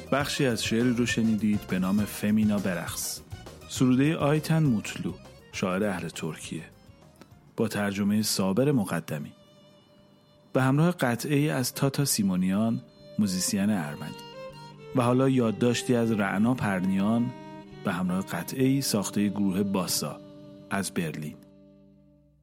بخشی از شعری رو شنیدید به نام فمینا برقص، سروده آیتن موتلو، شاعر اهل ترکیه، با ترجمه صابر مقدمی، به همراه قطعه‌ای از تاتا سیمونیان، موزیسین ارمنی، و حالا یادداشتی از رعنا پرنیان به همراه قطعه‌ای ساخته گروه باسا از برلین.